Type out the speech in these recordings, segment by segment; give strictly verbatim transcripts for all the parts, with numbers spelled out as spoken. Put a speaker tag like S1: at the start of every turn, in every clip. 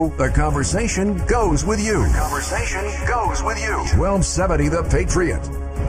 S1: The conversation goes with you. The conversation goes with you. twelve seventy The Patriot.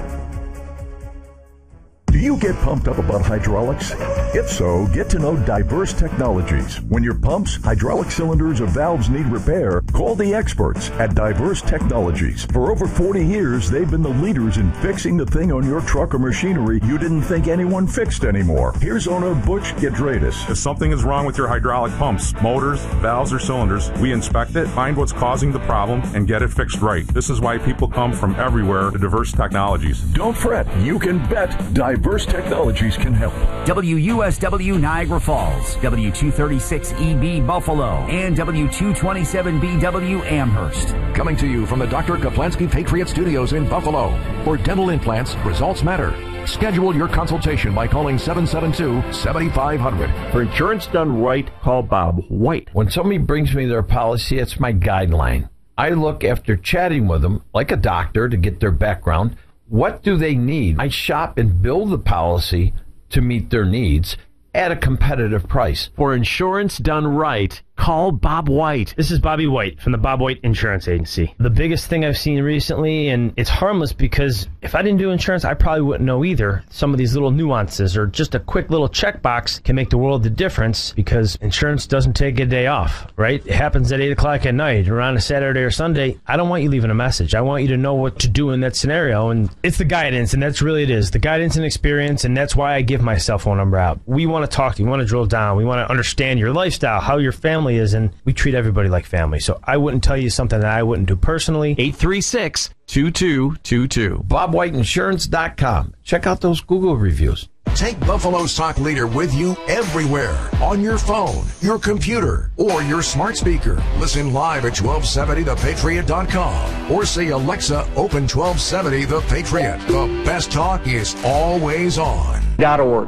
S2: Do you get pumped up about hydraulics? If so, get to know Diverse Technologies. When your pumps, hydraulic cylinders, or valves need repair, call the experts at Diverse Technologies. For over forty years, they've been the leaders in fixing the thing on your truck or machinery you didn't think anyone fixed anymore. Here's owner Butch Gidradis.
S3: If something is wrong with your hydraulic pumps, motors, valves, or cylinders, we inspect it, find what's causing the problem, and get it fixed right. This is why people come from everywhere to Diverse Technologies.
S2: Don't fret. You can bet Diverse Technologies can help.
S4: W U S W Niagara Falls, W two thirty-six E B Buffalo, and W two twenty-seven B W Amherst.
S5: Coming to you from the Doctor Kaplansky Patriot Studios in Buffalo. For dental implants, results matter. Schedule your consultation by calling seven seven two, seven five zero zero.
S6: For insurance done right, call Bob White. When somebody brings me their policy, it's my guideline. I look after chatting with them, like a doctor, to get their background. What do they need? I shop and build the policy to meet their needs at a competitive price.
S7: For insurance done right, call Bob White.
S8: This is Bobby White from the Bob White Insurance Agency. The biggest thing I've seen recently, and it's harmless because if I didn't do insurance, I probably wouldn't know either. Some of these little nuances or just a quick little checkbox can make the world of difference because insurance doesn't take a day off, right? It happens at eight o'clock at night or on a Saturday or Sunday. I don't want you leaving a message. I want you to know what to do in that scenario, and it's the guidance, and that's really it is. The guidance and experience, and that's why I give my cell phone number out. We want to talk to you. We want to drill down. We want to understand your lifestyle, how your family is, and we treat everybody like family. So I wouldn't tell you something that I wouldn't do personally.
S7: eight three six, two two two two.
S6: bob white insurance dot com. Check out those Google reviews.
S1: Take Buffalo's talk leader with you everywhere. On your phone, your computer, or your smart speaker. Listen live at twelve seventy the patriot dot com. Or say, Alexa, open twelve seventy The Patriot. The best talk is always on.
S6: Dot org.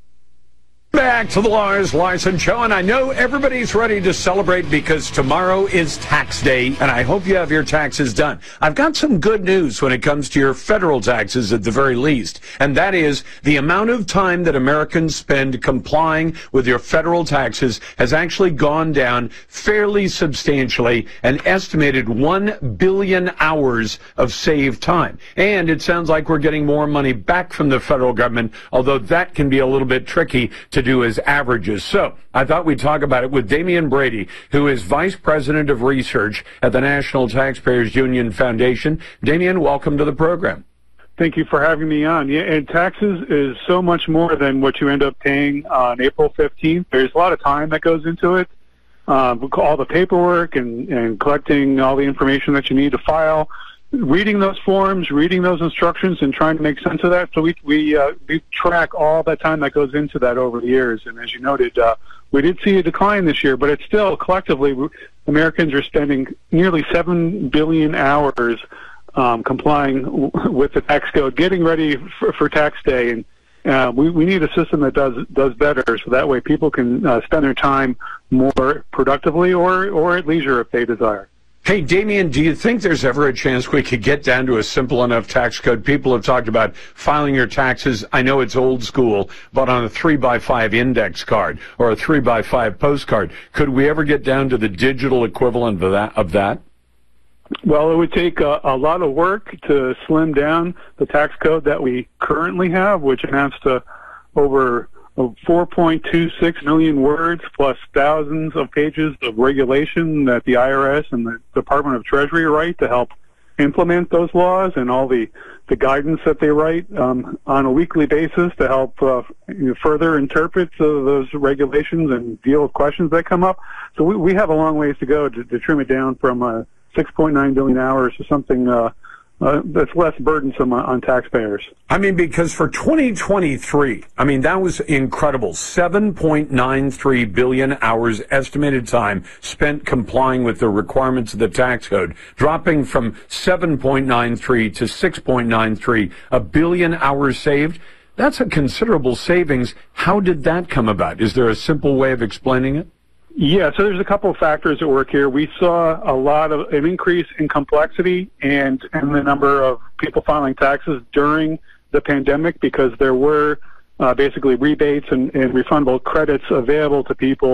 S9: Back to the Lars Larson Show, and I know everybody's ready to celebrate because tomorrow is tax day, and I hope you have your taxes done. I've got some good news when it comes to your federal taxes at the very least, and that is the amount of time that Americans spend complying with your federal taxes has actually gone down fairly substantially, an estimated one billion hours of saved time. And it sounds like we're getting more money back from the federal government, although that can be a little bit tricky to do as averages. So I thought we'd talk about it with Damian Brady, who is Vice President of Research at the National Taxpayers Union Foundation. Damian, welcome to the program.
S10: Thank you for having me on. Yeah, and taxes is so much more than what you end up paying on April fifteenth. There's a lot of time that goes into it, um, all the paperwork and, and collecting all the information that you need to file, reading those forms, reading those instructions, and trying to make sense of that. So we we uh, we track all that time that goes into that over the years. And as you noted, uh, we did see a decline this year, but it's still collectively Americans are spending nearly seven billion hours um, complying w- with the tax code, getting ready for, for tax day. And uh, we we need a system that does does better, so that way people can uh, spend their time more productively or or at leisure if they desire.
S9: Hey, Damian, do you think there's ever a chance we could get down to a simple enough tax code? People have talked about filing your taxes. I know it's old school, but on a three by five index card or a three by five postcard. Could we ever get down to the digital equivalent of that? Of that?
S10: Well, it would take a, a lot of work to slim down the tax code that we currently have, which amounts to over four point two six million words plus thousands of pages of regulation that the I R S and the Department of Treasury write to help implement those laws, and all the, the guidance that they write um, on a weekly basis to help uh, you know, further interpret uh, those regulations and deal with questions that come up. So we, we have a long ways to go to, to trim it down from uh, six point nine billion hours to something uh, Uh, that's less burdensome on, on taxpayers.
S9: I mean, because for twenty twenty-three, I mean, that was incredible. seven point nine three billion hours estimated time spent complying with the requirements of the tax code, dropping from seven point nine three to six point nine three, a billion hours saved. That's a considerable savings. How did that come about? Is there a simple way of explaining it?
S10: Yeah, so there's a couple of factors at work here. We saw a lot of an increase in complexity and, and the number of people filing taxes during the pandemic because there were uh, basically rebates and, and refundable credits available to people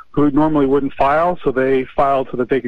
S10: who normally wouldn't file, so they filed so that they could